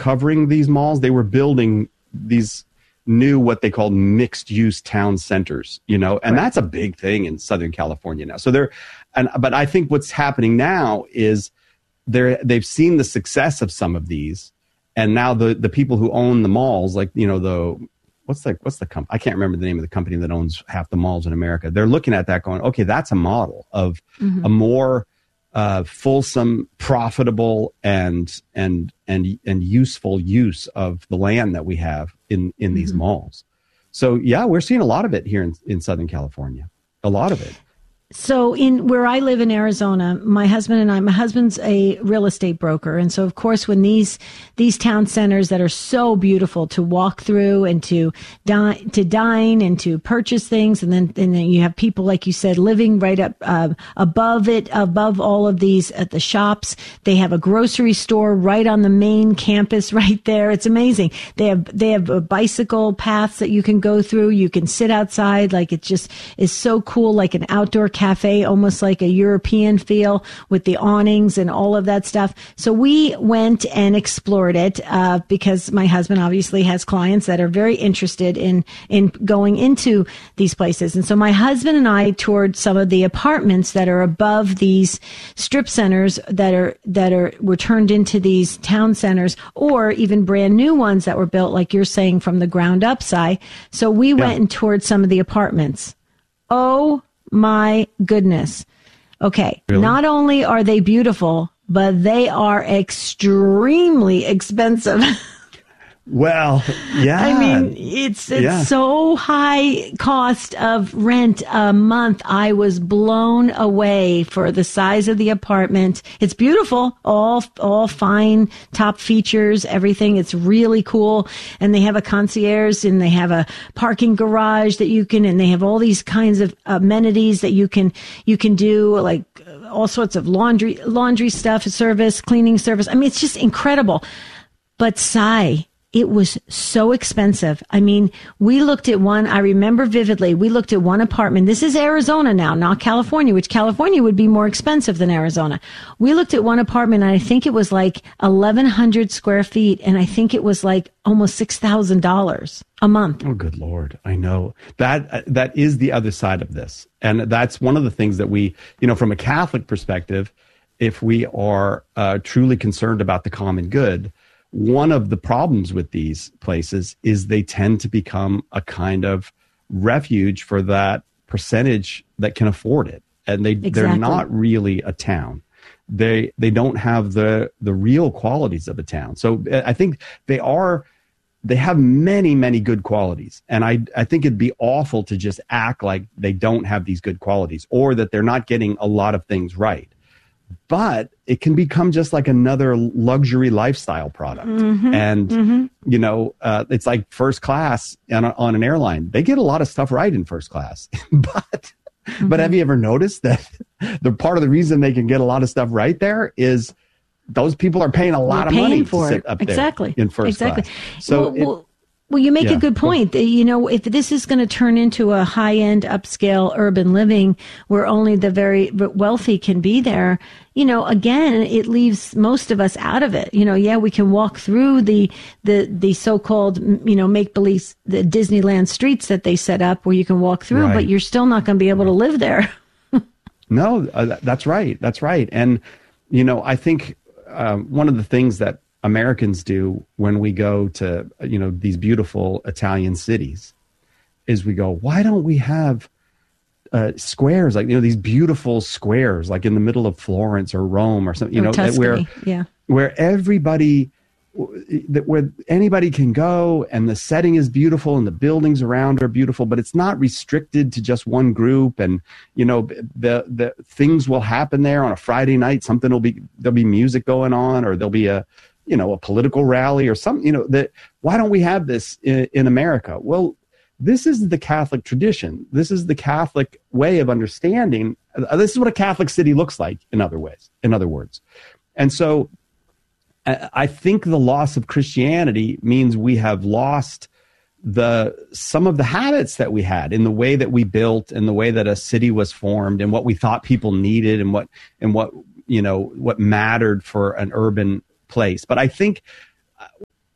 covering these malls, they were building these new, what they called mixed use town centers, and that's a big thing in Southern California now. So but I think what's happening now is they've seen the success of some of these, and now the people who own the malls, like, what's the company? I can't remember the name of the company that owns half the malls in America. They're looking at that going, okay, that's a model of a more fulsome, profitable, and useful use of the land that we have in these malls. So yeah, we're seeing a lot of it here in Southern California. A lot of it. So in where I live in Arizona, my husband's a real estate broker. And so, of course, when these town centers that are so beautiful to walk through and to dine and to purchase things. And then you have people, like you said, living right up above all of these at the shops. They have a grocery store right on the main campus right there. It's amazing. They have bicycle paths that you can go through. You can sit outside. Like, it just is so cool, like an outdoor cafe, almost like a European feel with the awnings and all of that stuff. So we went and explored it because my husband obviously has clients that are very interested in going into these places. And so my husband and I toured some of the apartments that are above these strip centers that were turned into these town centers, or even brand new ones that were built, like you're saying, from the ground up, Si. So we went and toured some of the apartments. Oh my goodness. Okay. Really? Not only are they beautiful, but they are extremely expensive. Well, yeah. I mean, it's so high cost of rent a month. I was blown away for the size of the apartment. It's beautiful, all fine, top features, everything. It's really cool. And they have a concierge, and they have a parking garage that and they have all these kinds of amenities that you can do, like all sorts of laundry stuff, service, cleaning service. I mean, it's just incredible. But it was so expensive. I mean, we looked at one, I remember vividly, we looked at one apartment. This is Arizona now, not California, which California would be more expensive than Arizona. We looked at one apartment, and I think it was like 1,100 square feet, and I think it was like almost $6,000 a month. Oh, good Lord. I know. That is the other side of this. And that's one of the things that we, from a Catholic perspective, if we are truly concerned about the common good, one of the problems with these places is they tend to become a kind of refuge for that percentage that can afford it. And they're not really a town. They don't have the real qualities of a town. So I think they have many, many good qualities. And I think it'd be awful to just act like they don't have these good qualities, or that they're not getting a lot of things right. But it can become just like another luxury lifestyle product. And, it's like first class on an airline. They get a lot of stuff right in first class. But have you ever noticed that the part of the reason they can get a lot of stuff right there is those people are paying a lot of money to sit up there in first class. So well, you make a good point. If this is going to turn into a high-end, upscale urban living where only the very wealthy can be there, again, it leaves most of us out of it. We can walk through the so-called, make-believe, the Disneyland streets that they set up where you can walk through, but you're still not going to be able to live there. No, that's right. That's right. And, I think one of the things that Americans do when we go to, these beautiful Italian cities is we go, why don't we have squares, like, these beautiful squares, like in the middle of Florence or Rome or something, Tuscany, where anybody can go, and the setting is beautiful and the buildings around are beautiful, but it's not restricted to just one group. And, the things will happen there on a Friday night. There'll be music going on, or there'll be a political rally or something, why don't we have this in America? Well, this is the Catholic tradition. This is the Catholic way of understanding. This is what a Catholic city looks like, in other words. And so I think the loss of Christianity means we have lost some of the habits that we had in the way that we built, and the way that a city was formed, and what we thought people needed, and what mattered for an urban place. But I think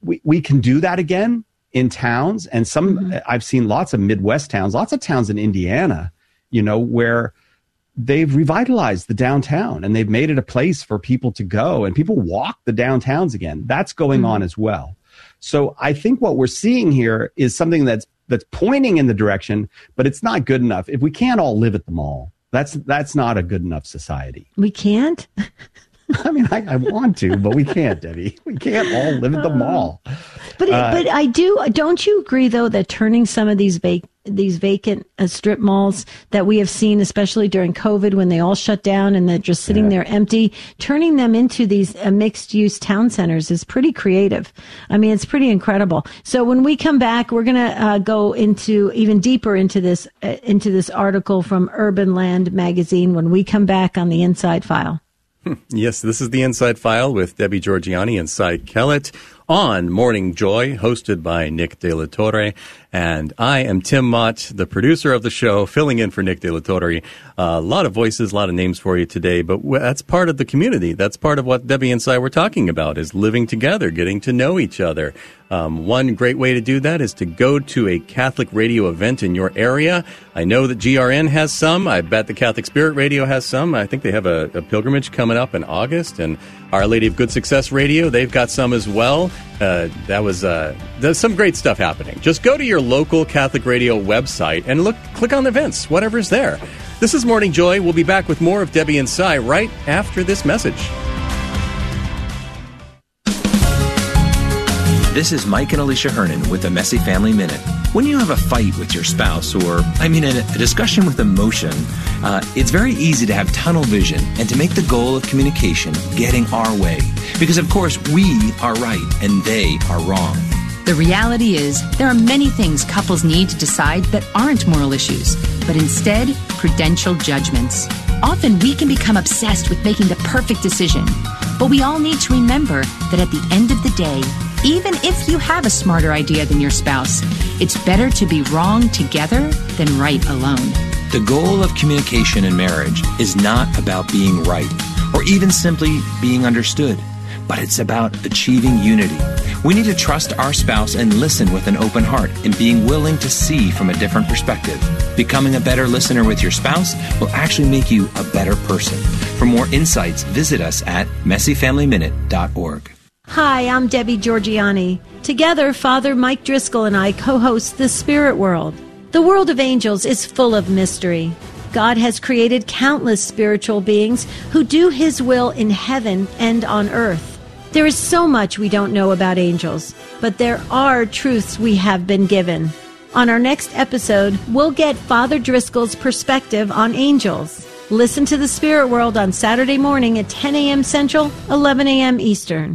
we can do that again in towns. And I've seen lots of Midwest towns, lots of towns in Indiana, where they've revitalized the downtown and they've made it a place for people to go, and people walk the downtowns again. That's going on as well. So I think what we're seeing here is something that's pointing in the direction, but it's not good enough. If we can't all live at the mall, that's not a good enough society. We can't? I mean, I want to, but we can't, Debbie. We can't all live at the mall. But I do. Don't you agree, though, that turning some of these vacant strip malls that we have seen, especially during COVID, when they all shut down and they're just sitting there empty, turning them into these mixed-use town centers is pretty creative. I mean, it's pretty incredible. So when we come back, we're going to go into even deeper into this article from Urban Land magazine when we come back on the Inside File. Yes, this is the Inside File with Debbie Georgianni and Cy Kellett on Morning Joy, hosted by Nick De La Torre. And I am Tim Mott, the producer of the show, filling in for Nick De La Torre. A lot of voices, a lot of names for you today, but that's part of the community. That's part of what Debbie and Cy were talking about, is living together, getting to know each other. One great way to do that is to go to a Catholic radio event in your area. I know that GRN has some. I bet the Catholic Spirit Radio has some. I think they have a pilgrimage coming up in August. And Our Lady of Good Success Radio, they've got some as well. There's some great stuff happening. Just go to your local Catholic radio website and click on events, whatever's there. This is Morning Joy. We'll be back with more of Debbie and Cy right after this message. This is Mike and Alicia Hernan with the Messy Family Minute. When you have a fight with your spouse, or, a discussion with emotion, it's very easy to have tunnel vision and to make the goal of communication getting our way. Because, of course, we are right and they are wrong. The reality is, there are many things couples need to decide that aren't moral issues, but instead, prudential judgments. Often we can become obsessed with making the perfect decision, but we all need to remember that at the end of the day, even if you have a smarter idea than your spouse, it's better to be wrong together than right alone. The goal of communication in marriage is not about being right or even simply being understood, but it's about achieving unity. We need to trust our spouse and listen with an open heart and being willing to see from a different perspective. Becoming a better listener with your spouse will actually make you a better person. For more insights, visit us at messyfamilyminute.org. Hi, I'm Debbie Georgianni. Together, Father Mike Driscoll and I co-host The Spirit World. The world of angels is full of mystery. God has created countless spiritual beings who do His will in heaven and on earth. There is so much we don't know about angels, but there are truths we have been given. On our next episode, we'll get Father Driscoll's perspective on angels. Listen to The Spirit World on Saturday morning at 10 a.m. Central, 11 a.m. Eastern.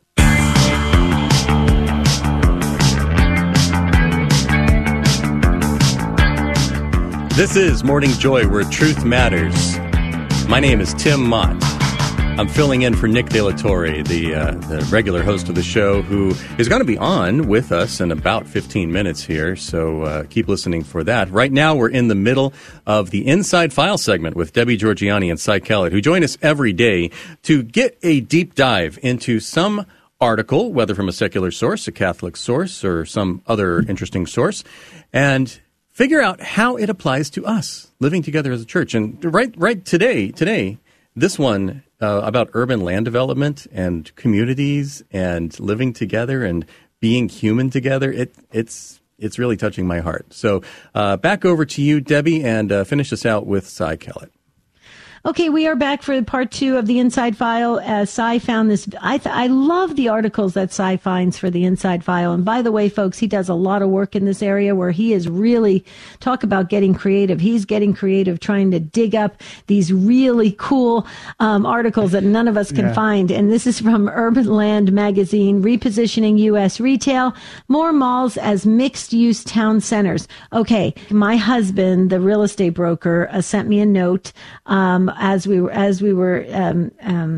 This is Morning Joy, where truth matters. My name is Tim Mott. I'm filling in for Nick De La Torre, the regular host of the show, who is going to be on with us in about 15 minutes here, so keep listening for that. Right now, we're in the middle of the Inside File segment with Debbie Georgianni and Cy Kellett, who join us every day to get a deep dive into some article, whether from a secular source, a Catholic source, or some other interesting source, and figure out how it applies to us living together as a church. And right today, this one about urban land development and communities and living together and being human together, it's really touching my heart. So back over to you, Debbie, and finish us out with Cy Kellett. Okay, we are back for part 2 of the Inside File. Cy found this. I love the articles that Cy finds for the Inside File. And by the way, folks, he does a lot of work in this area where he is really, talk about getting creative. He's getting creative, trying to dig up these really cool articles that none of us can find. And this is from Urban Land magazine, Repositioning U.S. Retail, More Malls as Mixed-Use Town Centers. Okay, my husband, the real estate broker, sent me a note as we were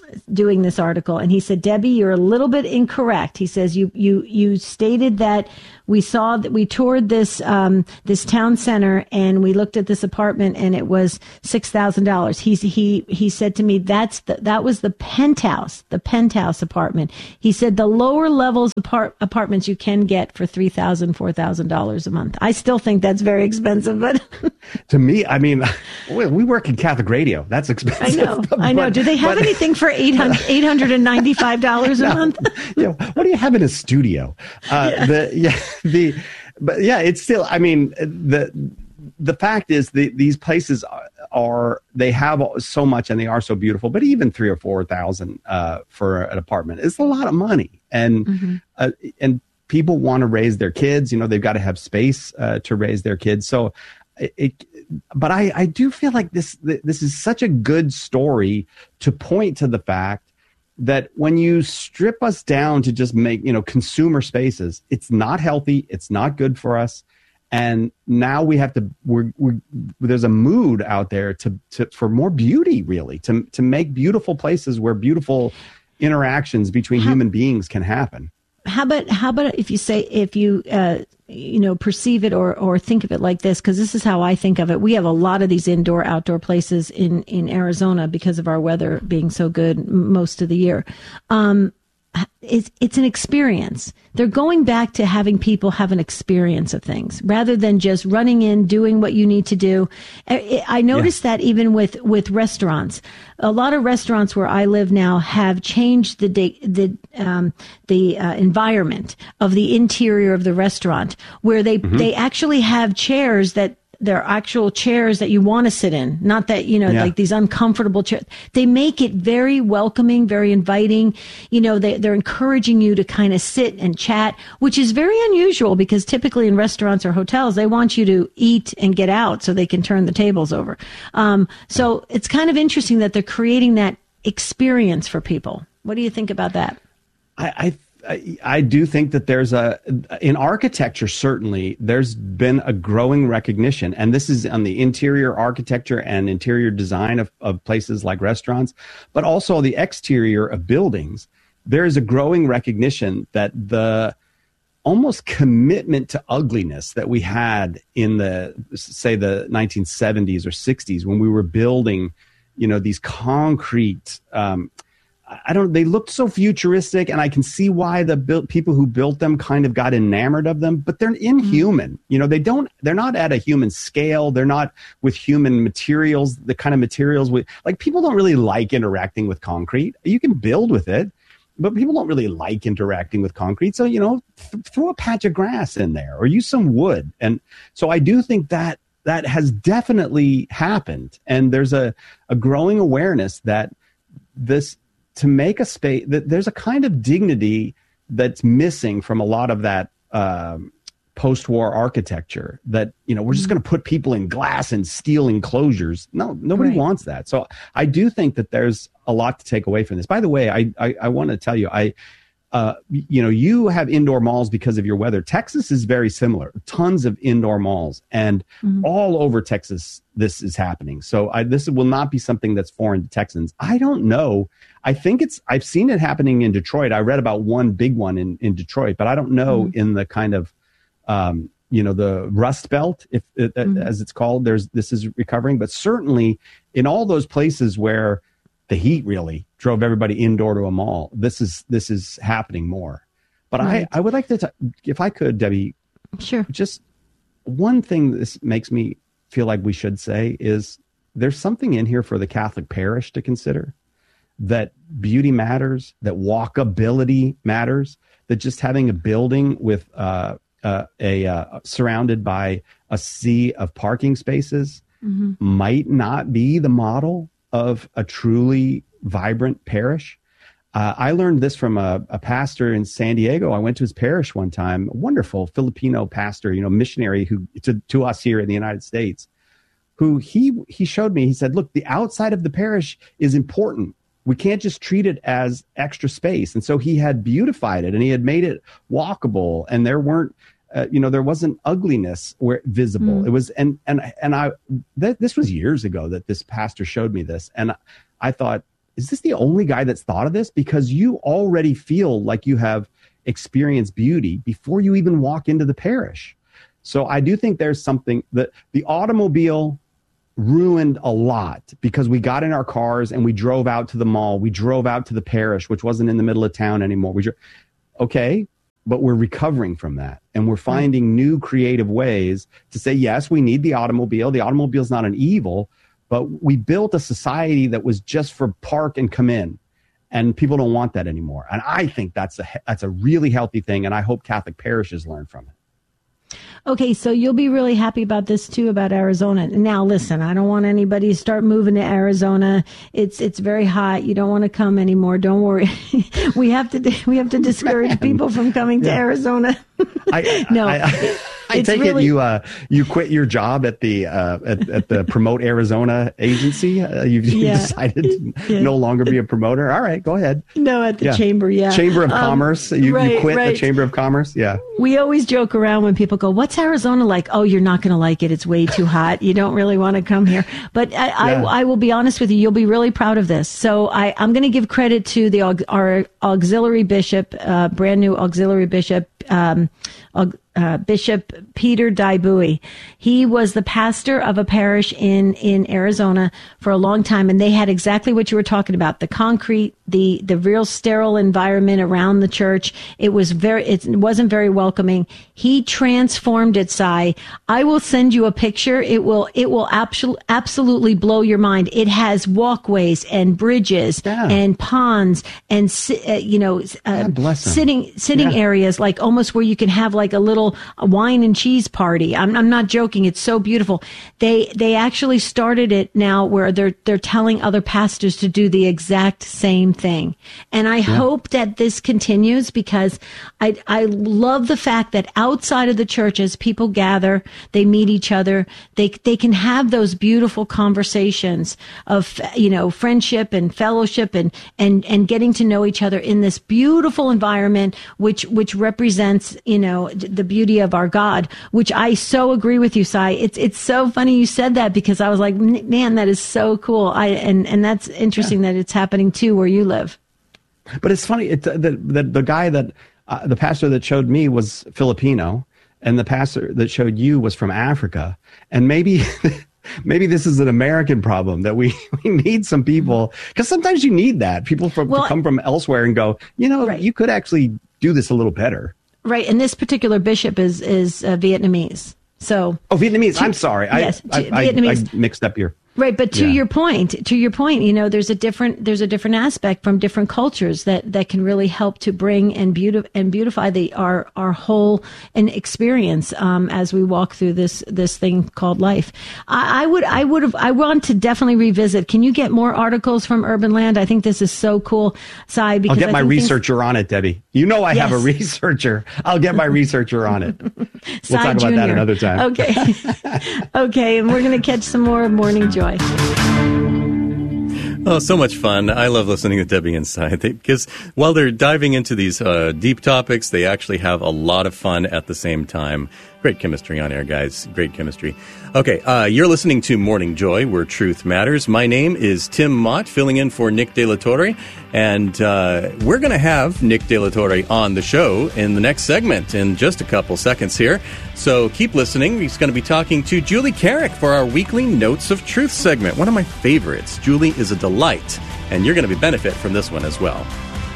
doing this article, and he said, Debbie, you're a little bit incorrect. He says you stated that we toured this this town center and we looked at this apartment and it was $6,000. He said to me that was the penthouse apartment. He said the lower levels apartments you can get for $3,000, $4,000 a month. I still think that's very expensive, but to me, I mean, we work in Catholic radio. That's expensive. I know. Do they have anything for $895 a month? What do you have in a studio? But it's still, I mean, the fact is these places they have so much and they are so beautiful, but even $3,000 or $4,000 for an apartment is a lot of money. And, and people want to raise their kids, they've got to have space to raise their kids. So but I do feel like this is such a good story to point to the fact that when you strip us down to just make, consumer spaces, it's not healthy. It's not good for us. And now we have to, there's a mood out there for more beauty, really, to make beautiful places where beautiful interactions between human beings can happen. How about if you perceive it or think of it like this, because this is how I think of it. We have a lot of these outdoor places in Arizona because of our weather being so good most of the year. It's an experience. They're going back to having people have an experience of things rather than just running in, doing what you need to do. I noticed that even with restaurants, a lot of restaurants where I live now have changed the environment of the interior of the restaurant, where they actually have chairs that they're actual chairs that you want to sit in, not that, like these uncomfortable chairs. They make it very welcoming, very inviting. They're encouraging you to kind of sit and chat, which is very unusual because typically in restaurants or hotels, they want you to eat and get out so they can turn the tables over. So it's kind of interesting that they're creating that experience for people. What do you think about that? I do think that in architecture, certainly, there's been a growing recognition, and this is on the interior architecture and interior design of places like restaurants, but also the exterior of buildings. There is a growing recognition that the almost commitment to ugliness that we had in the 1970s or 60s when we were building, these concrete, they looked so futuristic, and I can see why the people who built them kind of got enamored of them, but they're inhuman. They're not at a human scale. They're not with human materials, the kind of materials people don't really like interacting with concrete. You can build with it, but people don't really like interacting with concrete. So, throw a patch of grass in there or use some wood. And so I do think that has definitely happened. And there's a growing awareness that to make a space, that there's a kind of dignity that's missing from a lot of that post-war architecture, that, we're just going to put people in glass and steel enclosures. No, nobody wants that. So I do think that there's a lot to take away from this. By the way, I want to tell you, you have indoor malls because of your weather. Texas is very similar. Tons of indoor malls, and all over Texas, this is happening. So this will not be something that's foreign to Texans. I don't know. I think I've seen it happening in Detroit. I read about one big one in Detroit, but I don't know in the kind of, the Rust Belt, as it's called, this is recovering, but certainly in all those places where the heat really drove everybody indoor to a mall, this is happening more. But right. I would like to, if I could, Debbie, sure. Just one thing this makes me feel like we should say is there's something in here for the Catholic parish to consider, that beauty matters, that walkability matters, that just having a building with surrounded by a sea of parking spaces might not be the model of a truly vibrant parish. I learned this from a pastor in San Diego. I went to his parish one time, a wonderful Filipino pastor, missionary who to us here in the United States, who he showed me, he said, look, the outside of the parish is important. We can't just treat it as extra space. And so he had beautified it and he had made it walkable, and there weren't, there wasn't ugliness visible. It was, this was years ago that this pastor showed me this. And I thought, is this the only guy that's thought of this? Because you already feel like you have experienced beauty before you even walk into the parish. So I do think there's something that the automobile ruined a lot, because we got in our cars and we drove out to the mall. We drove out to the parish, which wasn't in the middle of town anymore. Okay, but we're recovering from that. And we're finding new creative ways to say, yes, we need the automobile. The automobile is not an evil, but we built a society that was just for park and come in. And people don't want that anymore. And I think that's a really healthy thing. And I hope Catholic parishes learn from it. Okay, so you'll be really happy about this too, about Arizona. Now, listen, I don't want anybody to start moving to Arizona. It's very hot. You don't want to come anymore. Don't worry. we have to discourage people from coming to Arizona. I take really, it you quit your job at the Promote Arizona agency. You've decided to no longer be a promoter. All right, go ahead. No, at the chamber, Chamber of Commerce. You quit the Chamber of Commerce. Yeah. We always joke around when people go, "What's Arizona like?" Oh, you're not going to like it. It's way too hot. You don't really want to come here. But I will be honest with you. You'll be really proud of this. So I'm going to give credit to our auxiliary bishop, brand new auxiliary bishop. Bishop Peter Daibui. He was the pastor of a parish in Arizona for a long time, and they had exactly what you were talking about, the concrete, the real sterile environment around the church. It wasn't very welcoming. He transformed it, Si. I will send you a picture. It will absolutely blow your mind. It has walkways and bridges and ponds and sitting areas, like almost where you can have like a little wine and cheese party. I'm not joking. It's so beautiful. They actually started it now where they're telling other pastors to do the exact same thing. And I hope that this continues, because I love the fact that outside of the church, as people gather, they meet each other, they can have those beautiful conversations of, friendship and fellowship and getting to know each other in this beautiful environment, which represents, the beauty of our God, which I so agree with you, Si. It's so funny you said that, because I was like, man, that is so cool. And that's interesting that it's happening too where you live. But it's funny. The guy the pastor that showed me was Filipino, and the pastor that showed you was from Africa. And maybe this is an American problem, that we need some people, because sometimes you need that people to come from elsewhere and go, you could actually do this a little better. Right, and this particular bishop is Vietnamese. So Vietnamese. I'm sorry, yes, Vietnamese. I mixed up your. Right, but to your point, there's a different aspect from different cultures that can really help to bring and beautify our whole experience as we walk through this thing called life. I want to definitely revisit. Can you get more articles from Urban Land? I think this is so cool, Si. I'll get my researcher on it, Debbie. I have a researcher. I'll get my researcher on it. We'll talk about that another time. Okay, and we're going to catch some more of Morning Joy. Oh, so much fun. I love listening to Debbie and Si, because while they're diving into these deep topics, they actually have a lot of fun at the same time. Great chemistry on air, guys. Great chemistry. Okay, you're listening to Morning Joy, where truth matters. My name is Tim Mott, filling in for Nick De La Torre, and we're going to have Nick De La Torre on the show in the next segment in just a couple seconds here. So keep listening. He's going to be talking to Julie Carrick for our weekly Notes of Truth segment, one of my favorites. Julie is a delight, and you're going to benefit from this one as well.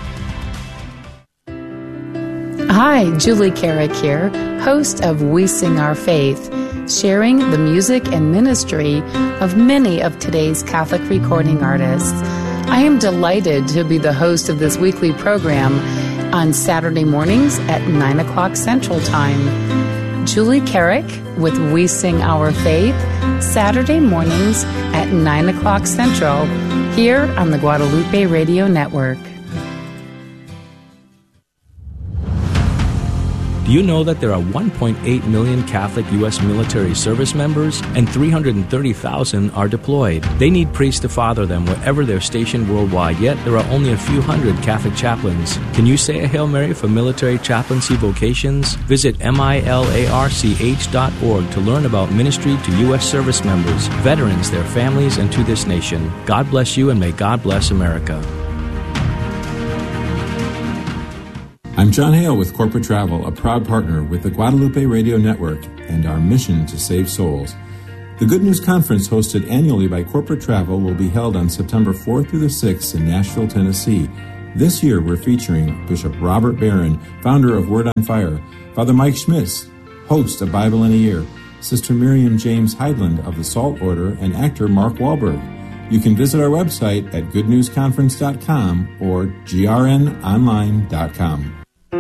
Hi, Julie Carrick here, host of We Sing Our Faith, sharing the music and ministry of many of today's Catholic recording artists. I am delighted to be the host of this weekly program on Saturday mornings at 9 o'clock Central Time. Julie Carrick with We Sing Our Faith, Saturday mornings at 9 o'clock Central, here on the Guadalupe Radio Network. Do you know that there are 1.8 million Catholic U.S. military service members and 330,000 are deployed? They need priests to father them wherever they're stationed worldwide, yet there are only a few hundred Catholic chaplains. Can you say a Hail Mary for military chaplaincy vocations? Visit milarch.org to learn about ministry to U.S. service members, veterans, their families, and to this nation. God bless you, and may God bless America. I'm John Hale with Corporate Travel, a proud partner with the Guadalupe Radio Network and our mission to save souls. The Good News Conference, hosted annually by Corporate Travel, will be held on September 4th through the 6th in Nashville, Tennessee. This year, we're featuring Bishop Robert Barron, founder of Word on Fire, Father Mike Schmitz, host of Bible in a Year, Sister Miriam James Heidland of the Salt Order, and actor Mark Wahlberg. You can visit our website at goodnewsconference.com or grnonline.com.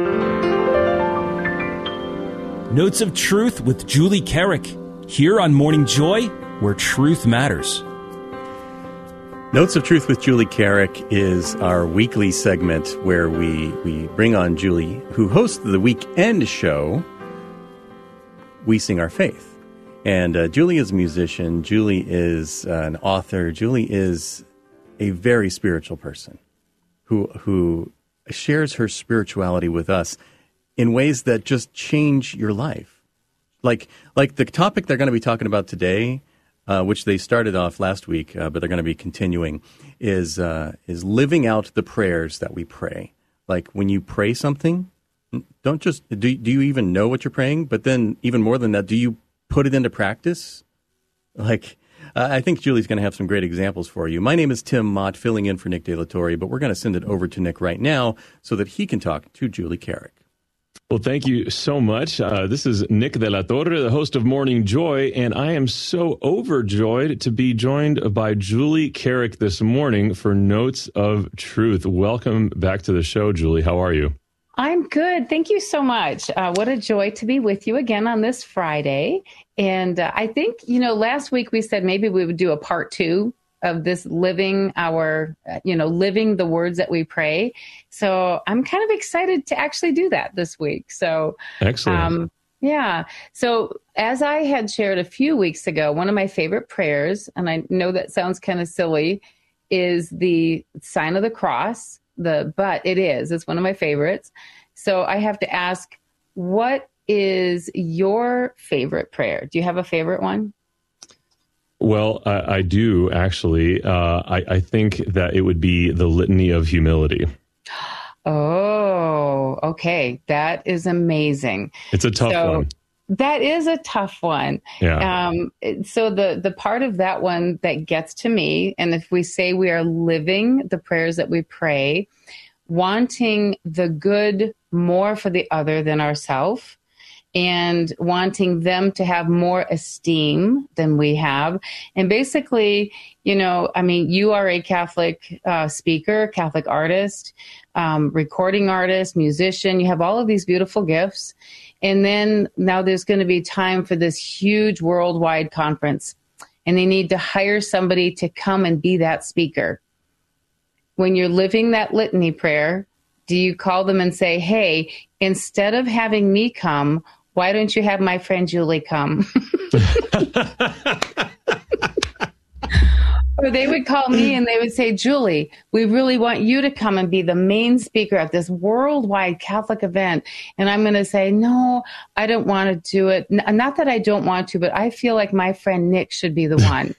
Notes of Truth with Julie Carrick, here on Morning Joy, where truth matters. Notes of Truth with Julie Carrick is our weekly segment where we bring on Julie, who hosts the weekend show, We Sing Our Faith. And Julie is a musician. Julie is an author. Julie is a very spiritual person who shares her spirituality with us in ways that just change your life. Like the topic they're going to be talking about today, which they started off last week, but they're going to be continuing, is living out the prayers that we pray. Like when you pray something, don't just, do you even know what you're praying? But then even more than that, do you put it into practice? I think Julie's going to have some great examples for you. My name is Tim Mott, filling in for Nick De La Torre, but we're going to send it over to Nick right now so that he can talk to Julie Carrick. Well, thank you so much. This is Nick De La Torre, the host of Morning Joy, and I am so overjoyed to be joined by Julie Carrick this morning for Notes of Truth. Welcome back to the show, Julie. How are you? I'm good. Thank you so much. What a joy to be with you again on this Friday. And I think, last week we said maybe we would do a part 2 of this living the words that we pray. So I'm kind of excited to actually do that this week. So excellent. Yeah. So as I had shared a few weeks ago, one of my favorite prayers, and I know that sounds kind of silly, is the sign of the cross. But it's one of my favorites. So I have to ask, what is your favorite prayer? Do you have a favorite one? Well, I do, actually. I think that it would be the Litany of Humility. Oh, okay. That is amazing. It's a tough one. That is a tough one. Yeah. So the part of that one that gets to me, and if we say we are living the prayers that we pray, wanting the good more for the other than ourselves, and wanting them to have more esteem than we have. And basically, you are a Catholic speaker, Catholic artist, recording artist, musician. You have all of these beautiful gifts. And then now there's going to be time for this huge worldwide conference. And they need to hire somebody to come and be that speaker. When you're living that litany prayer, do you call them and say, hey, instead of having me come, why don't you have my friend Julie come? Or they would call me and they would say, Julie, we really want you to come and be the main speaker at this worldwide Catholic event. And I'm going to say, no, I don't want to do it. Not that I don't want to, but I feel like my friend Nick should be the one.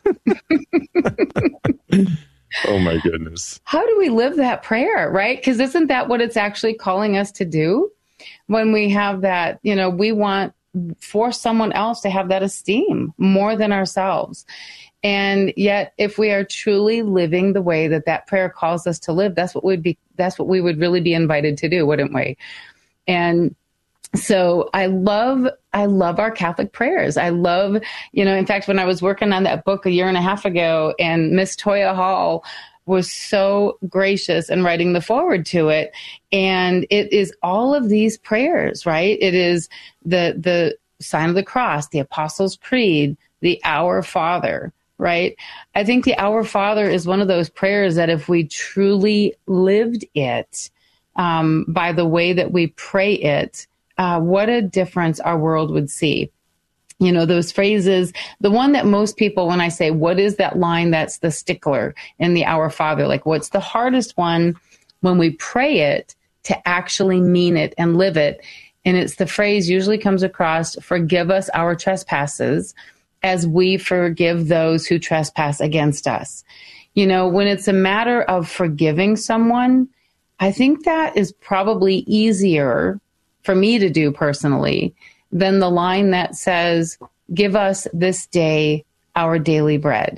Oh, my goodness. How do we live that prayer, right? Because isn't that what it's actually calling us to do? When we have that, we want for someone else to have that esteem more than ourselves. And yet, if we are truly living the way that prayer calls us to live, that's what we would really be invited to do, wouldn't we? And so I love our Catholic prayers. I love, in fact, when I was working on that book a year and a half ago, and Miss Toya Hall was so gracious in writing the foreword to it. And it is all of these prayers, right? It is the sign of the cross, the Apostles' Creed, the Our Father, right? I think the Our Father is one of those prayers that if we truly lived it by the way that we pray it, what a difference our world would see. You know, those phrases, the one that most people, when I say, what is that line that's the stickler in the Our Father? Like, what's the hardest one when we pray it to actually mean it and live it? And it's the phrase usually comes across, forgive us our trespasses as we forgive those who trespass against us. You know, when it's a matter of forgiving someone, I think that is probably easier for me to do personally than the line that says, give us this day our daily bread.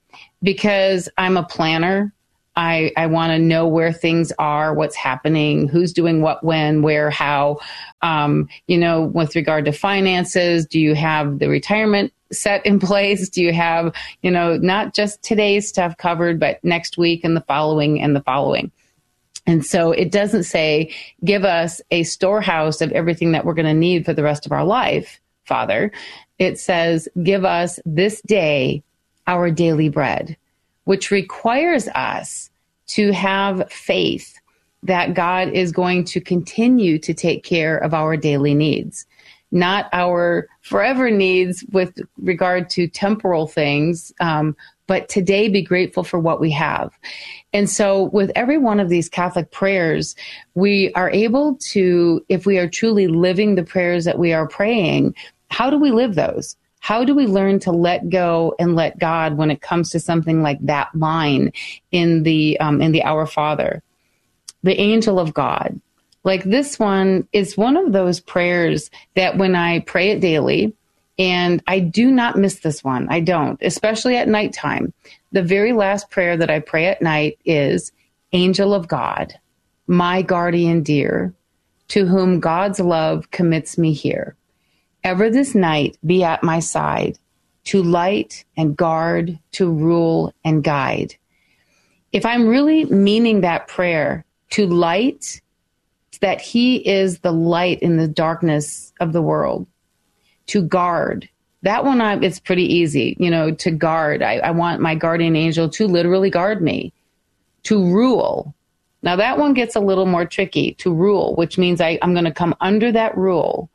Because I'm a planner. I want to know where things are, what's happening, who's doing what, when, where, how. You know, with regard to finances, do you have the retirement set in place? Do you have, you know, not just today's stuff covered, but next week and the following and the following? And so it doesn't say, give us a storehouse of everything that we're going to need for the rest of our life, Father. It says, give us this day our daily bread, which requires us to have faith that God is going to continue to take care of our daily needs, not our forever needs with regard to temporal things, but today be grateful for what we have. And so with every one of these Catholic prayers, we are able to, if we are truly living the prayers that we are praying, how do we live those? How do we learn to let go and let God when it comes to something like that line in the Our Father? The angel of God. Like this one is one of those prayers that when I pray it daily, and I do not miss this one. I don't, especially at nighttime. The very last prayer that I pray at night is, Angel of God, my guardian dear, to whom God's love commits me here. Ever this night be at my side, to light and guard, to rule and guide. If I'm really meaning that prayer, to light, that he is the light in the darkness of the world. To guard, that one, it's pretty easy, you know, to guard. I want my guardian angel to literally guard me. To rule. Now that one gets a little more tricky, to rule, which means I'm going to come under that rule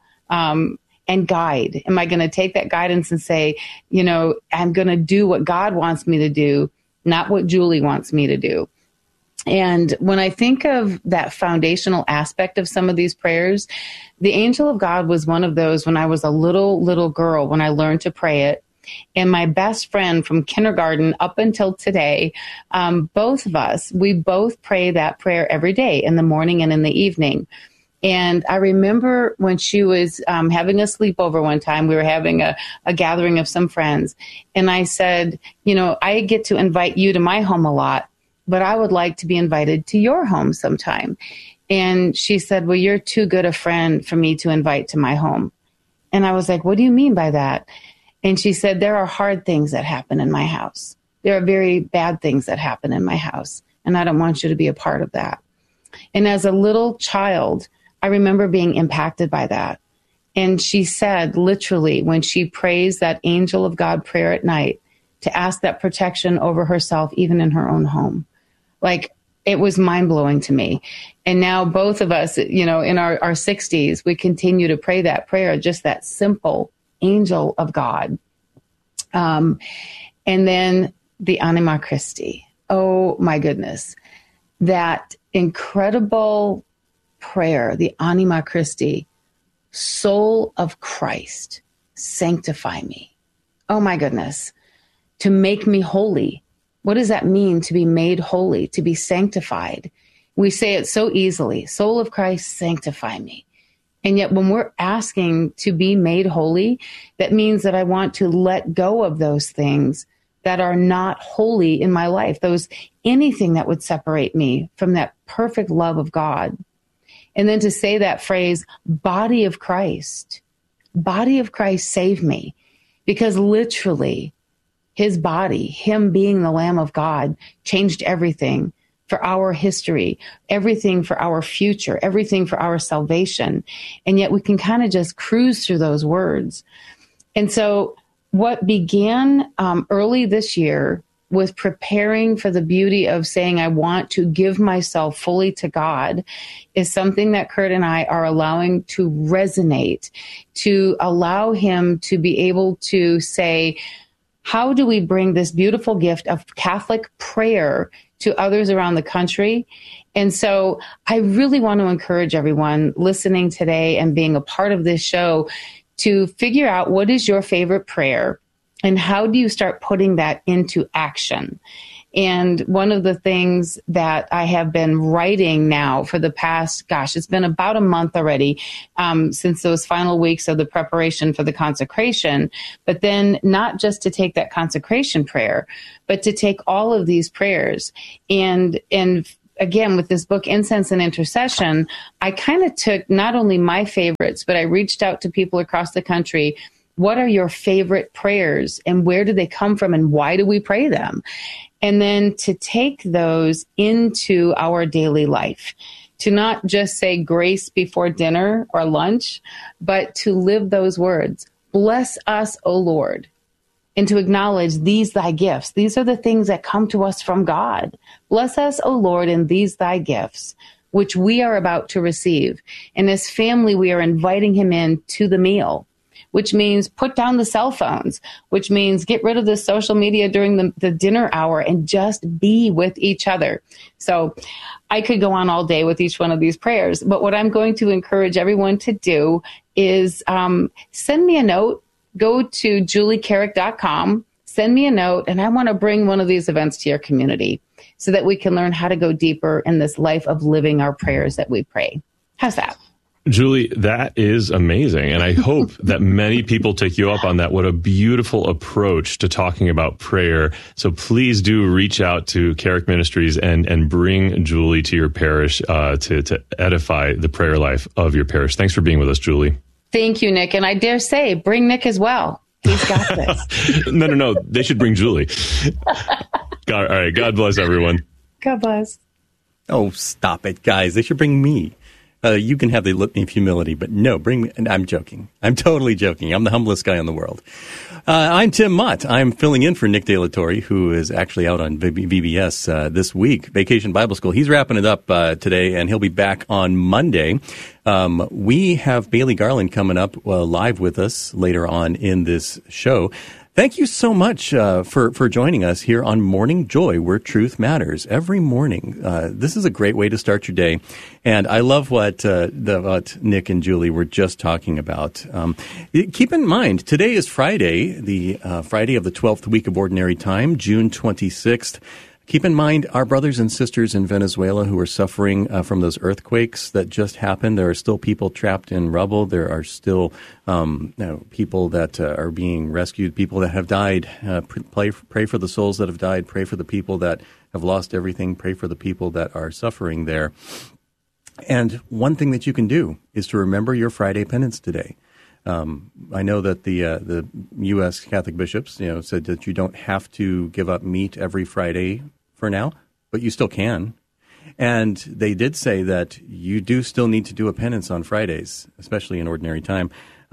and guide. Am I going to take that guidance and say, you know, I'm going to do what God wants me to do, not what Julie wants me to do? And when I think of that foundational aspect of some of these prayers, the angel of God was one of those when I was a little girl, when I learned to pray it. And my best friend from kindergarten up until today, both of us, we both pray that prayer every day in the morning and in the evening. And I remember when she was having a sleepover one time, we were having a gathering of some friends. And I said, you know, I get to invite you to my home a lot, but I would like to be invited to your home sometime. And she said, well, you're too good a friend for me to invite to my home. And I was like, what do you mean by that? And she said, there are hard things that happen in my house. There are very bad things that happen in my house. And I don't want you to be a part of that. And as a little child, I remember being impacted by that. And she said, literally, when she prays that angel of God prayer at night, to ask that protection over herself, even in her own home. Like, it was mind-blowing to me. And now both of us, you know, in our 60s, we continue to pray that prayer, just that simple angel of God. And then the Anima Christi. Oh, my goodness. That incredible prayer, the Anima Christi, soul of Christ, sanctify me. Oh, my goodness. To make me holy. What does that mean, to be made holy, to be sanctified? We say it so easily, soul of Christ, sanctify me. And yet when we're asking to be made holy, that means that I want to let go of those things that are not holy in my life, anything that would separate me from that perfect love of God. And then to say that phrase, body of Christ, save me. Because literally, his body, him being the Lamb of God, changed everything for our history, everything for our future, everything for our salvation. And yet we can kind of just cruise through those words. And so what began early this year with preparing for the beauty of saying, I want to give myself fully to God, is something that Kurt and I are allowing to resonate, to allow him to be able to say, how do we bring this beautiful gift of Catholic prayer to others around the country? And so I really want to encourage everyone listening today and being a part of this show to figure out what is your favorite prayer and how do you start putting that into action. And one of the things that I have been writing now for the past, it's been about a month already, since those final weeks of the preparation for the consecration, but then not just to take that consecration prayer, but to take all of these prayers. And again, with this book, Incense and Intercession, I kind of took not only my favorites, but I reached out to people across the country. What are your favorite prayers and where do they come from and why do we pray them? And then to take those into our daily life, to not just say grace before dinner or lunch, but to live those words. Bless us, O Lord. And to acknowledge these thy gifts. These are the things that come to us from God. Bless us, O Lord, in these thy gifts, which we are about to receive. And as family, we are inviting him in to the meal, which means put down the cell phones, which means get rid of the social media during the dinner hour and just be with each other. So I could go on all day with each one of these prayers, but what I'm going to encourage everyone to do is send me a note. Go to juliecarrick.com, send me a note, and I want to bring one of these events to your community so that we can learn how to go deeper in this life of living our prayers that we pray. How's that? Julie, that is amazing. And I hope that many people take you up on that. What a beautiful approach to talking about prayer. So please do reach out to Carrick Ministries and bring Julie to your parish to edify the prayer life of your parish. Thanks for being with us, Julie. Thank you, Nick. And I dare say, bring Nick as well. He's got this. No. They should bring Julie. All right. God bless everyone. God bless. Oh, stop it, guys. They should bring me. You can have the litany of humility, but no, bring me. And I'm joking. I'm totally joking. I'm the humblest guy in the world. I'm Tim Mott. I'm filling in for Nick De La Torre, who is actually out on VBS this week, Vacation Bible School. He's wrapping it up today, and he'll be back on Monday. We have Bailey Garland coming up live with us later on in this show. Thank you so much for joining us here on Morning Joy, where truth matters. Every morning, this is a great way to start your day. And I love what Nick and Julie were just talking about. Keep in mind, today is Friday, the Friday of the 12th week of Ordinary Time, June 26th. Keep in mind our brothers and sisters in Venezuela who are suffering from those earthquakes that just happened. There are still people trapped in rubble. There are still people that are being rescued, people that have died. Pray for the souls that have died. Pray for the people that have lost everything. Pray for the people that are suffering there. And one thing that you can do is to remember your Friday penance today. I know that the U.S. Catholic bishops, said that you don't have to give up meat every Friday for now, but you still can. And they did say that you do still need to do a penance on Fridays, especially in ordinary time.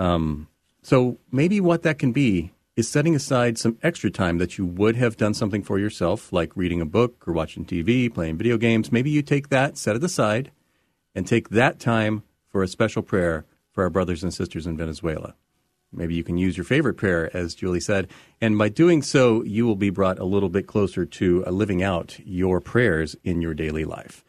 So maybe what that can be is setting aside some extra time that you would have done something for yourself, like reading a book or watching TV, playing video games. Maybe you take that, set it aside, and take that time for a special prayer for our brothers and sisters in Venezuela. Maybe you can use your favorite prayer, as Julie said, and by doing so, you will be brought a little bit closer to living out your prayers in your daily life.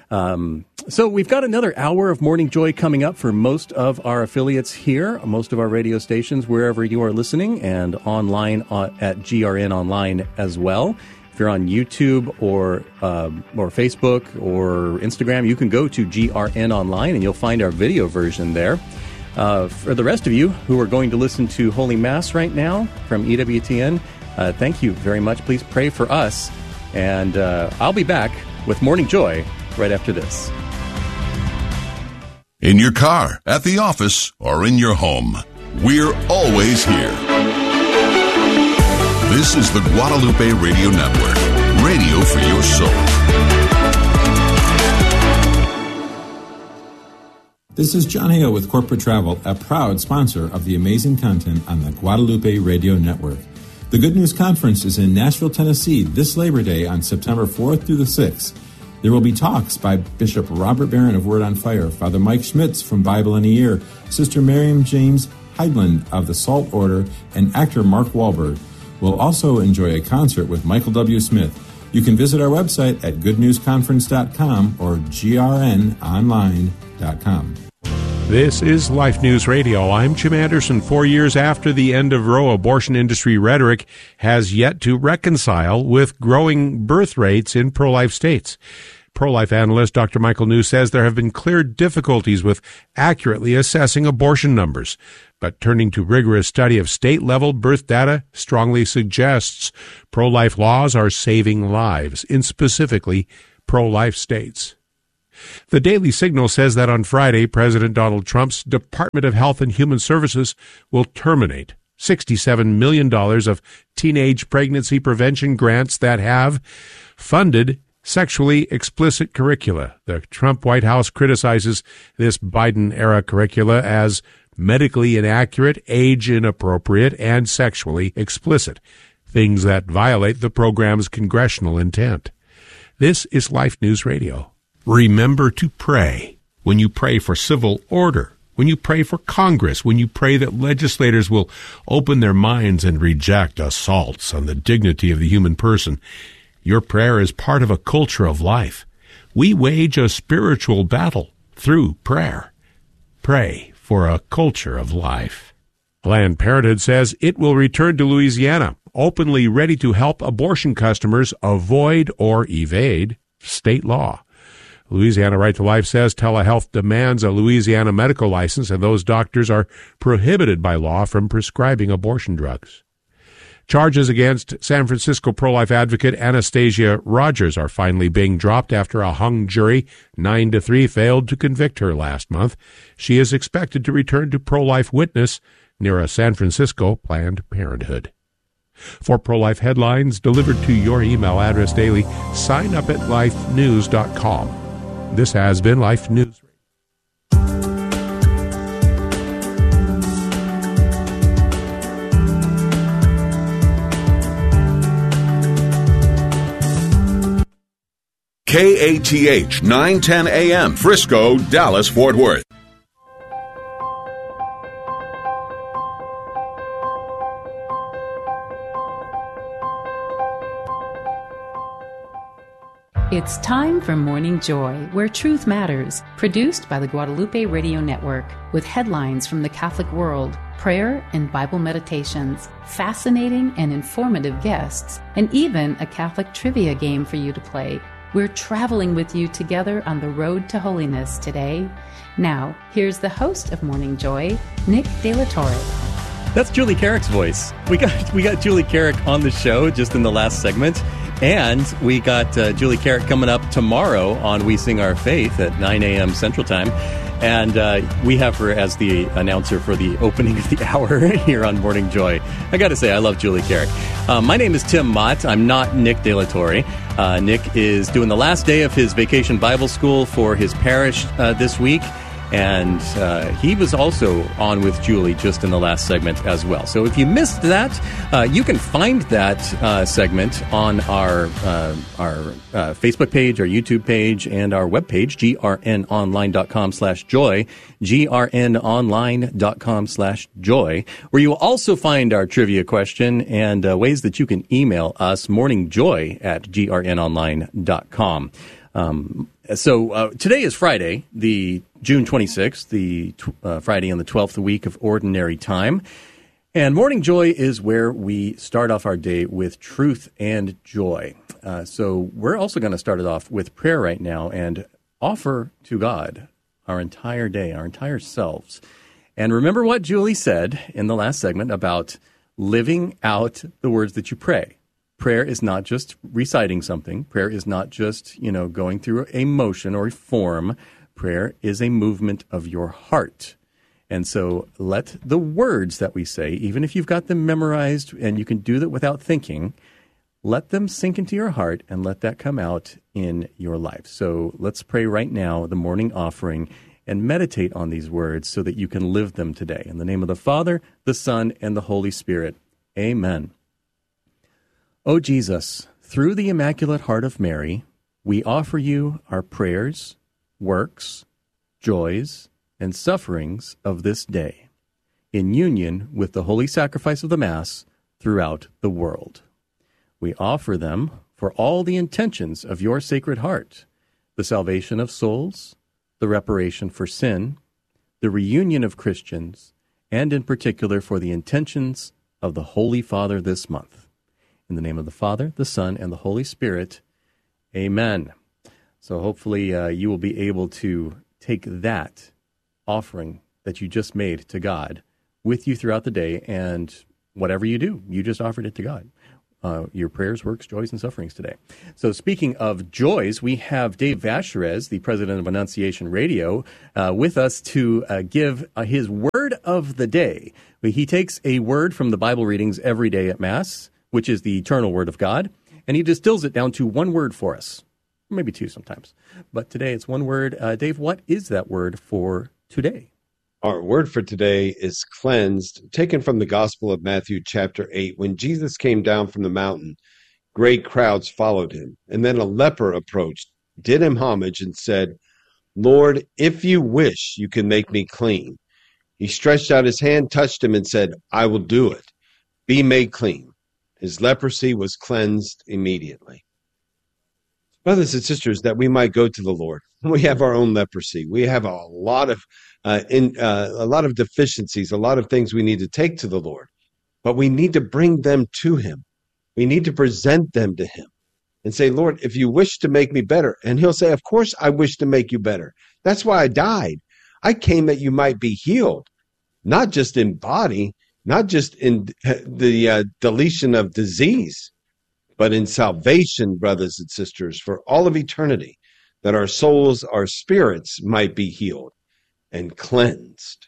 So we've got another hour of Morning Joy coming up for most of our affiliates here, most of our radio stations, wherever you are listening, and online at GRN Online as well. If you're on YouTube or Facebook or Instagram, you can go to GRN Online and you'll find our video version there. For the rest of you who are going to listen to Holy Mass right now from EWTN, thank you very much. Please pray for us. And I'll be back with Morning Joy right after this. In your car, at the office, or in your home, we're always here. This is the Guadalupe Radio Network, radio for your soul. This is John Hale with Corporate Travel, a proud sponsor of the amazing content on the Guadalupe Radio Network. The Good News Conference is in Nashville, Tennessee this Labor Day on September 4th through the 6th. There will be talks by Bishop Robert Barron of Word on Fire, Father Mike Schmitz from Bible in a Year, Sister Miriam James Heidland of the Salt Order, and actor Mark Wahlberg. We'll also enjoy a concert with Michael W. Smith. You can visit our website at goodnewsconference.com or grnonline.com. This is Life News Radio. I'm Jim Anderson. 4 years after the end of Roe, abortion industry rhetoric has yet to reconcile with growing birth rates in pro-life states. Pro-life analyst Dr. Michael New says there have been clear difficulties with accurately assessing abortion numbers. But turning to rigorous study of state-level birth data strongly suggests pro-life laws are saving lives in specifically pro-life states. The Daily Signal says that on Friday, President Donald Trump's Department of Health and Human Services will terminate $67 million of teenage pregnancy prevention grants that have funded sexually explicit curricula. The Trump White House criticizes this Biden-era curricula as medically inaccurate, age inappropriate, and sexually explicit, things that violate the program's congressional intent. This is Life News Radio. Remember to pray when you pray for civil order, when you pray for Congress, when you pray that legislators will open their minds and reject assaults on the dignity of the human person. Your prayer is part of a culture of life. We wage a spiritual battle through prayer. Pray for a culture of life. Planned Parenthood says it will return to Louisiana, openly ready to help abortion customers avoid or evade state law. Louisiana Right to Life says telehealth demands a Louisiana medical license, and those doctors are prohibited by law from prescribing abortion drugs. Charges against San Francisco pro-life advocate Anastasia Rogers are finally being dropped after a hung jury 9-3 failed to convict her last month. She is expected to return to pro-life witness near a San Francisco Planned Parenthood. For pro-life headlines delivered to your email address daily, sign up at lifenews.com. This has been Life News. KATH 910 AM, Frisco, Dallas, Fort Worth. It's time for Morning Joy, where truth matters, produced by the Guadalupe Radio Network, with headlines from the Catholic world, prayer and Bible meditations, fascinating and informative guests, and even a Catholic trivia game for you to play. We're traveling with you together on the road to holiness today. Now, here's the host of Morning Joy, Nick De La Torre. That's Julie Carrick's voice. We got Julie Carrick on the show just in the last segment. And we got Julie Carrick coming up tomorrow on We Sing Our Faith at 9 a.m. Central Time. And we have her as the announcer for the opening of the hour here on Morning Joy. I got to say, I love Julie Carrick. My name is Tim Mott. I'm not Nick De La Torre. Nick is doing the last day of his vacation Bible school for his parish this week. And he was also on with Julie just in the last segment as well. So if you missed that, you can find that segment on our Facebook page, our YouTube page, and our webpage, grnonline.com/joy, grnonline.com/joy, where you will also find our trivia question and ways that you can email us, morningjoy@grnonline.com. So today is Friday, the June 26th, the Friday in the 12th week of Ordinary Time. And Morning Joy is where we start off our day with truth and joy. So we're also going to start it off with prayer right now and offer to God our entire day, our entire selves. And remember what Julie said in the last segment about living out the words that you pray. Prayer is not just reciting something. Prayer is not just, going through a motion or a form. Prayer is a movement of your heart. And so let the words that we say, even if you've got them memorized and you can do that without thinking, let them sink into your heart and let that come out in your life. So let's pray right now, the morning offering, and meditate on these words so that you can live them today. In the name of the Father, the Son, and the Holy Spirit. Amen. O Jesus, through the Immaculate Heart of Mary, we offer you our prayers, works, joys, and sufferings of this day, in union with the holy sacrifice of the Mass throughout the world. We offer them for all the intentions of your Sacred Heart, the salvation of souls, the reparation for sin, the reunion of Christians, and in particular for the intentions of the Holy Father this month. In the name of the Father, the Son, and the Holy Spirit, amen. So hopefully you will be able to take that offering that you just made to God with you throughout the day, and whatever you do, you just offered it to God. Your prayers, works, joys, and sufferings today. So speaking of joys, we have Dave Vacherez, the president of Annunciation Radio, with us to give his word of the day. He takes a word from the Bible readings every day at Mass, which is the eternal Word of God, and he distills it down to one word for us, maybe two sometimes. But today it's one word. Dave, what is that word for today? Our word for today is cleansed, taken from the Gospel of Matthew chapter 8. When Jesus came down from the mountain, great crowds followed him. And then a leper approached, did him homage, and said, Lord, if you wish, you can make me clean. He stretched out his hand, touched him, and said, I will do it. Be made clean. His leprosy was cleansed immediately. Brothers and sisters, that we might go to the Lord. We have our own leprosy. We have a lot of deficiencies, a lot of things we need to take to the Lord, but we need to bring them to him. We need to present them to him and say, Lord, if you wish to make me better. And he'll say, of course, I wish to make you better. That's why I died. I came that you might be healed, not just in body, not just in the deletion of disease, but in salvation, brothers and sisters, for all of eternity, that our souls, our spirits might be healed and cleansed.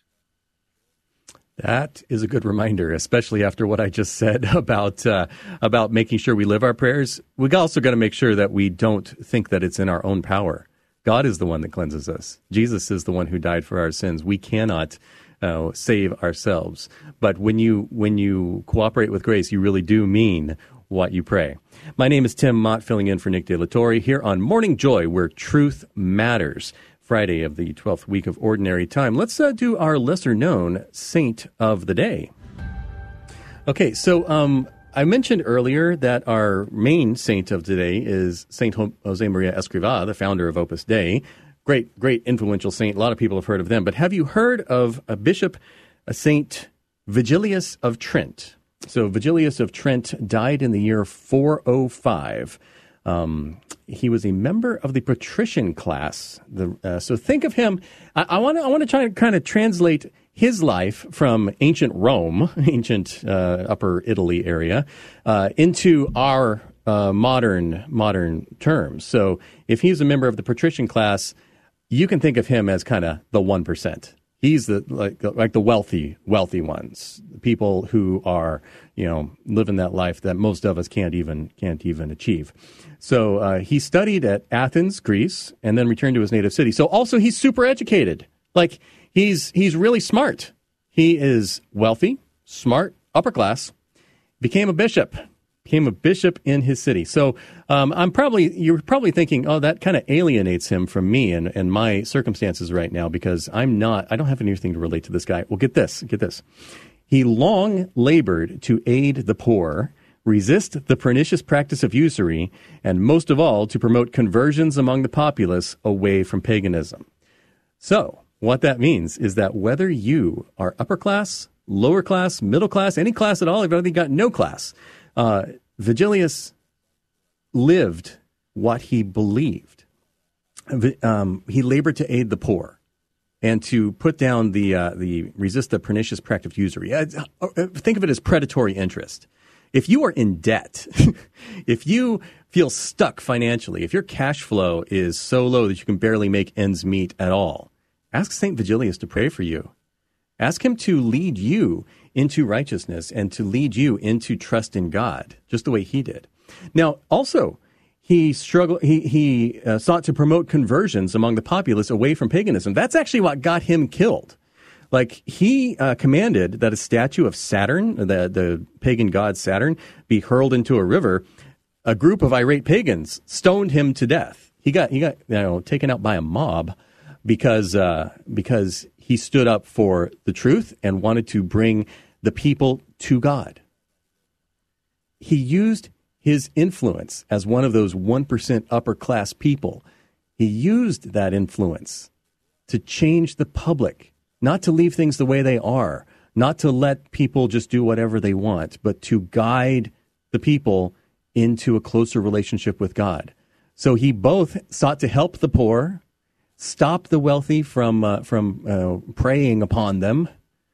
That is a good reminder, especially after what I just said about making sure we live our prayers. We also got to make sure that we don't think that it's in our own power. God is the one that cleanses us. Jesus is the one who died for our sins. We cannot save ourselves. But when you cooperate with grace, you really do mean what you pray. My name is Tim Mott, filling in for Nick De La Torre here on Morning Joy, where truth matters. Friday of the 12th week of Ordinary Time. Let's do our lesser-known saint of the day. Okay, so I mentioned earlier that our main saint of today is Saint Jose Maria Escrivá, the founder of Opus Dei. Great influential saint. A lot of people have heard of them. But have you heard of a bishop, Saint Vigilius of Trent? So Vigilius of Trent died in the year 405. He was a member of the patrician class. So think of him. I want to try to kind of translate his life from ancient Rome, ancient Upper Italy area, into our modern terms. So if he's a member of the patrician class, you can think of him as kind of the 1%. He's the like the wealthy ones, people who are living that life that most of us can't even achieve. So he studied at Athens, Greece, and then returned to his native city. So also he's super educated. Like he's really smart. He is wealthy, smart, upper class. Became a bishop in his city. So you're probably thinking, oh, that kind of alienates him from me and my circumstances right now, because I don't have anything to relate to this guy. Well, get this. He long labored to aid the poor, resist the pernicious practice of usury, and most of all, to promote conversions among the populace away from paganism. So what that means is that whether you are upper class, lower class, middle class, any class at all, if you've got no class, Vigilius lived what he believed. He labored to aid the poor and to put down the resist the pernicious practice of usury. Think of it as predatory interest. If you are in debt, if you feel stuck financially, if your cash flow is so low that you can barely make ends meet at all, ask St. Vigilius to pray for you. Ask him to lead you into righteousness and to lead you into trust in God, just the way he did. Now, also, he sought to promote conversions among the populace away from paganism. That's actually what got him killed. Like, he commanded that a statue of Saturn, the pagan god Saturn, be hurled into a river. A group of irate pagans stoned him to death. He got taken out by a mob because he stood up for the truth and wanted to bring the people to God. He used his influence as one of those 1% upper class people. He used that influence to change the public, not to leave things the way they are, not to let people just do whatever they want, but to guide the people into a closer relationship with God. So he both sought to help the poor, stop the wealthy from preying upon them,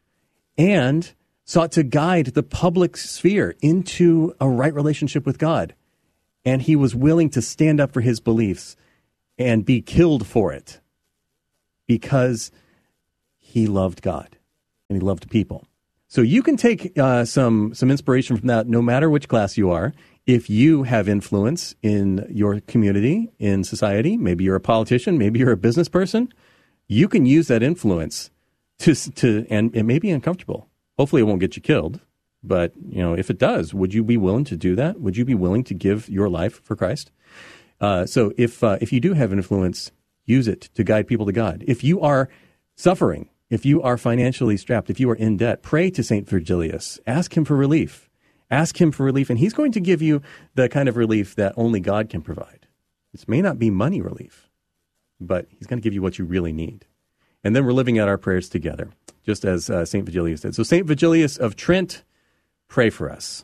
and sought to guide the public sphere into a right relationship with God. And he was willing to stand up for his beliefs and be killed for it because he loved God and he loved people. So you can take some inspiration from that no matter which class you are. If you have influence in your community, in society, maybe you're a politician, maybe you're a business person, you can use that influence and it may be uncomfortable. Hopefully it won't get you killed. But, if it does, would you be willing to do that? Would you be willing to give your life for Christ? So if you do have influence, use it to guide people to God. If you are suffering, if you are financially strapped, if you are in debt, pray to St. Virgilius. Ask him for relief. Ask him for relief, and he's going to give you the kind of relief that only God can provide. This may not be money relief, but he's going to give you what you really need. And then we're living out our prayers together, just as St. Vigilius did. So St. Vigilius of Trent, pray for us.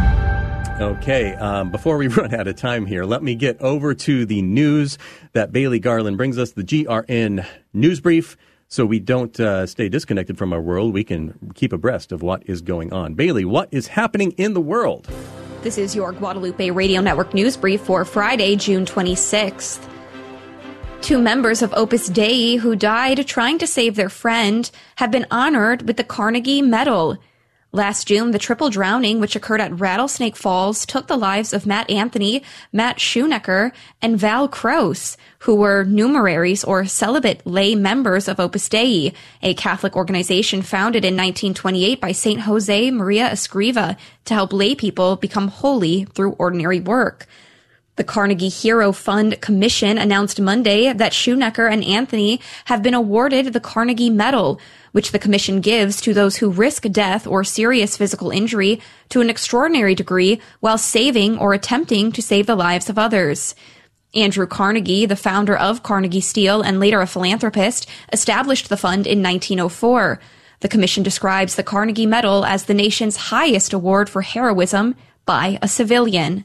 Okay, before we run out of time here, let me get over to the news that Bailey Garland brings us, the GRN News Brief. So we don't stay disconnected from our world. We can keep abreast of what is going on. Bailey, what is happening in the world? This is your Guadalupe Radio Network News Brief for Friday, June 26th. 2 members of Opus Dei who died trying to save their friend have been honored with the Carnegie Medal. Last June, the triple drowning, which occurred at Rattlesnake Falls, took the lives of Matt Anthony, Matt Schoenecker, and Val Kraus, who were numeraries or celibate lay members of Opus Dei, a Catholic organization founded in 1928 by St. Jose Maria Escriva to help lay people become holy through ordinary work. The Carnegie Hero Fund Commission announced Monday that Schoenecker and Anthony have been awarded the Carnegie Medal, which the commission gives to those who risk death or serious physical injury to an extraordinary degree while saving or attempting to save the lives of others. Andrew Carnegie, the founder of Carnegie Steel and later a philanthropist, established the fund in 1904. The commission describes the Carnegie Medal as the nation's highest award for heroism by a civilian.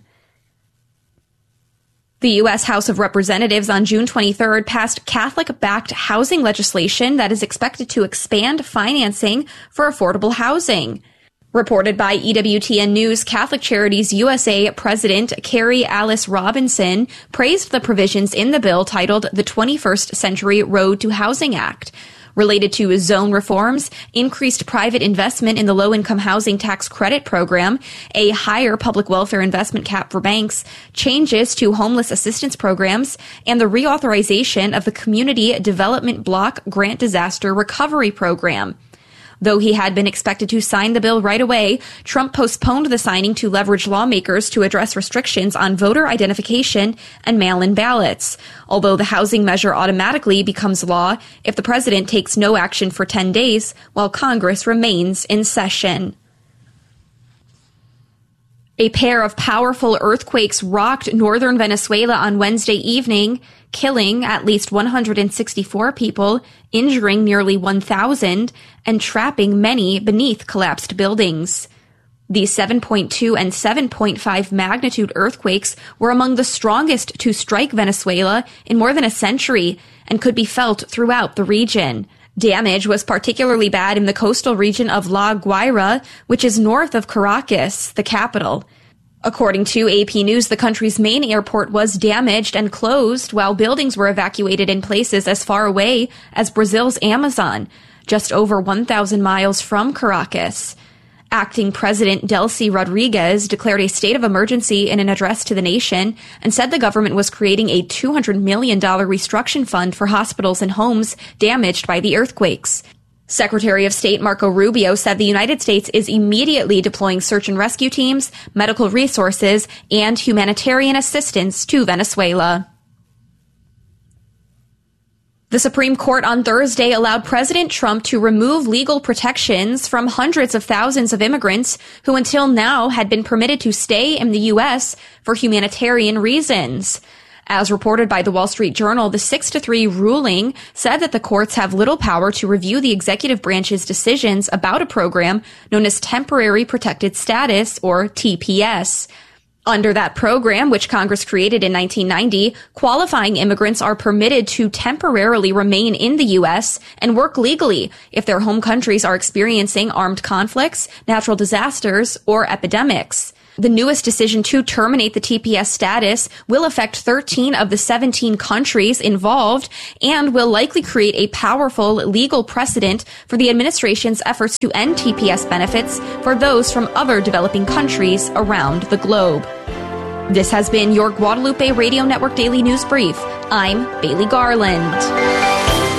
The U.S. House of Representatives on June 23rd passed Catholic-backed housing legislation that is expected to expand financing for affordable housing. Reported by EWTN News, Catholic Charities USA President Carrie Alice Robinson praised the provisions in the bill titled the 21st Century Road to Housing Act. Related to zone reforms, increased private investment in the low-income housing tax credit program, a higher public welfare investment cap for banks, changes to homeless assistance programs, and the reauthorization of the Community Development Block Grant Disaster Recovery Program. Though he had been expected to sign the bill right away, Trump postponed the signing to leverage lawmakers to address restrictions on voter identification and mail-in ballots, although the housing measure automatically becomes law if the president takes no action for 10 days while Congress remains in session. A pair of powerful earthquakes rocked northern Venezuela on Wednesday evening, killing at least 164 people, injuring nearly 1,000, and trapping many beneath collapsed buildings. The 7.2 and 7.5 magnitude earthquakes were among the strongest to strike Venezuela in more than a century and could be felt throughout the region. Damage was particularly bad in the coastal region of La Guaira, which is north of Caracas, the capital. According to AP News, the country's main airport was damaged and closed, while buildings were evacuated in places as far away as Brazil's Amazon, just over 1,000 miles from Caracas. Acting President Delcy Rodriguez declared a state of emergency in an address to the nation and said the government was creating a $200 million reconstruction fund for hospitals and homes damaged by the earthquakes. Secretary of State Marco Rubio said the United States is immediately deploying search and rescue teams, medical resources, and humanitarian assistance to Venezuela. The Supreme Court on Thursday allowed President Trump to remove legal protections from hundreds of thousands of immigrants who until now had been permitted to stay in the U.S. for humanitarian reasons. As reported by the Wall Street Journal, the 6-3 ruling said that the courts have little power to review the executive branch's decisions about a program known as Temporary Protected Status, or TPS. Under that program, which Congress created in 1990, qualifying immigrants are permitted to temporarily remain in the U.S. and work legally if their home countries are experiencing armed conflicts, natural disasters, or epidemics. The newest decision to terminate the TPS status will affect 13 of the 17 countries involved and will likely create a powerful legal precedent for the administration's efforts to end TPS benefits for those from other developing countries around the globe. This has been your Guadalupe Radio Network Daily News Brief. I'm Bailey Garland.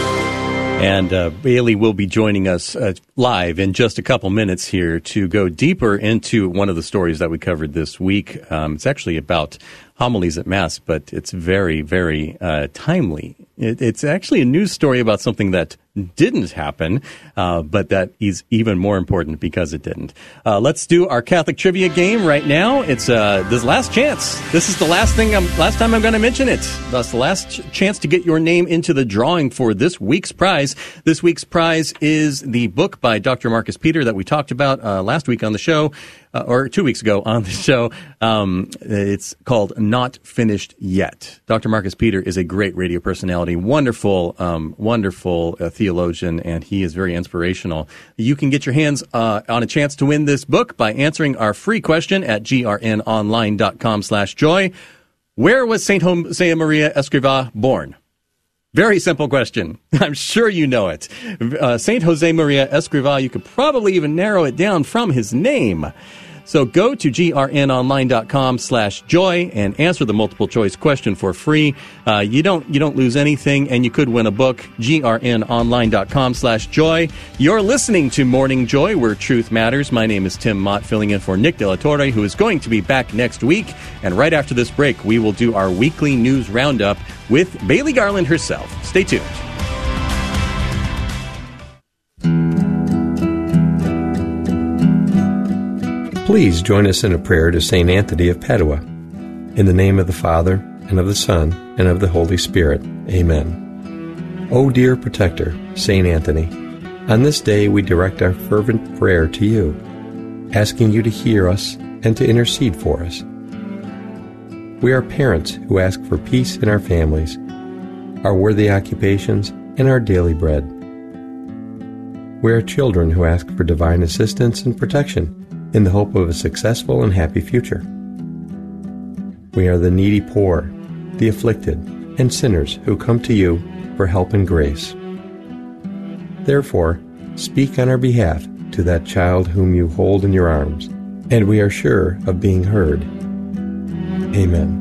And Bailey will be joining us live in just a couple minutes here to go deeper into one of the stories that we covered this week. It's actually about homilies at Mass, but it's very, very timely. It's actually a news story about something that didn't happen, but that is even more important because it didn't. Let's do our Catholic trivia game right now. It's this last chance. This is the last time I'm going to mention it. That's the last chance to get your name into the drawing for this week's prize. This week's prize is the book by Dr. Marcus Peter that we talked about last week on the show, or 2 weeks ago on the show. It's called Not Finished Yet. Dr. Marcus Peter is a great radio personality, wonderful theologian, and he is very inspirational. You can get your hands on a chance to win this book by answering our free question at grnonline.com/joy. Where was Saint Josemaria Escrivá born? Very simple question. I'm sure you know it. Saint Josemaria Escrivá, you could probably even narrow it down from his name. So go to grnonline.com/joy and answer the multiple choice question for free. You don't lose anything, and you could win a book. grnonline.com/joy. You're listening to Morning Joy, where truth matters. My name is Tim Mott, filling in for Nick De La Torre, who is going to be back next week. And right after this break, we will do our weekly news roundup with Bailey Garland herself. Stay tuned. Please join us in a prayer to St. Anthony of Padua. In the name of the Father, and of the Son, and of the Holy Spirit. Amen. O dear protector, St. Anthony, on this day we direct our fervent prayer to you, asking you to hear us and to intercede for us. We are parents who ask for peace in our families, our worthy occupations, and our daily bread. We are children who ask for divine assistance and protection in the hope of a successful and happy future. We are the needy poor, the afflicted, and sinners who come to you for help and grace. Therefore, speak on our behalf to that child whom you hold in your arms, and we are sure of being heard. Amen.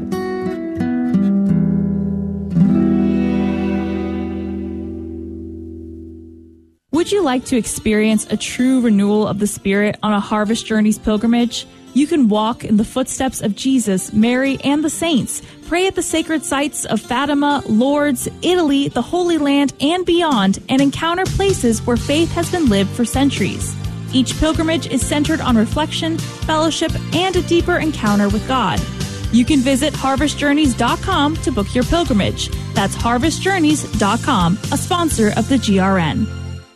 Would you like to experience a true renewal of the Spirit on a Harvest Journeys pilgrimage? You can walk in the footsteps of Jesus, Mary, and the saints. Pray at the sacred sites of Fatima, Lourdes, Italy, the Holy Land, and beyond, and encounter places where faith has been lived for centuries. Each pilgrimage is centered on reflection, fellowship, and a deeper encounter with God. You can visit harvestjourneys.com to book your pilgrimage. That's harvestjourneys.com, a sponsor of the GRN.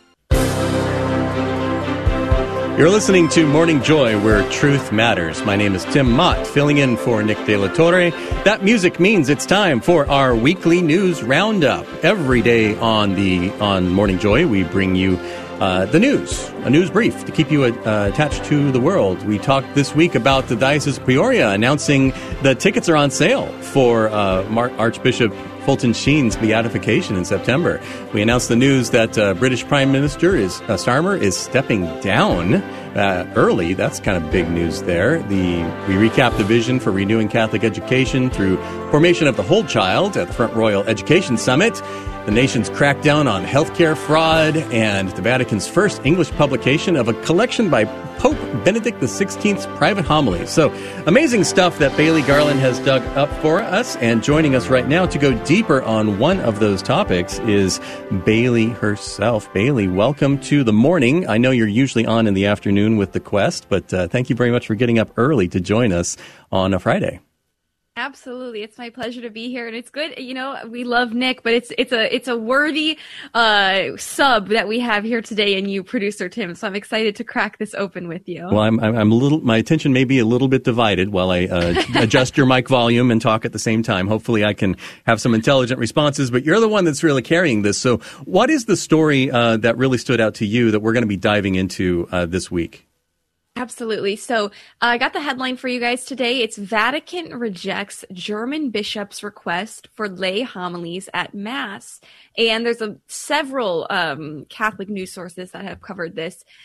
You're listening to Morning Joy, where truth matters. My name is Tim Mott, filling in for Nick De La Torre. That music means it's time for our weekly news roundup. Every day on Morning Joy, we bring you the news, a news brief to keep you attached to the world. We talked this week about the Diocese of Peoria announcing the tickets are on sale for Archbishop Fulton Sheen's beatification in September. We announced the news that British Prime Minister Starmer is stepping down early. That's kind of big news there. We recap the vision for renewing Catholic education through formation of the whole child at the Front Royal Education Summit, the nation's crackdown on healthcare fraud, and the Vatican's first English publication of a collection by Pope Benedict XVI's private homilies. So amazing stuff that Bailey Garland has dug up for us. And joining us right now to go deeper on one of those topics is Bailey herself. Bailey, welcome to the morning. I know you're usually on in the afternoon with The Quest, but thank you very much for getting up early to join us on a Friday. Absolutely. It's my pleasure to be here. And it's good. You know, we love Nick, but it's a worthy sub that we have here today in you, producer Tim. So I'm excited to crack this open with you. Well, I'm a little, my attention may be a little bit divided while I adjust your mic volume and talk at the same time. Hopefully I can have some intelligent responses, but you're the one that's really carrying this. So what is the story that really stood out to you that we're going to be diving into this week? Absolutely. So I got the headline for you guys today. It's Vatican rejects German bishop's request for lay homilies at Mass. And there's several Catholic news sources that have covered this.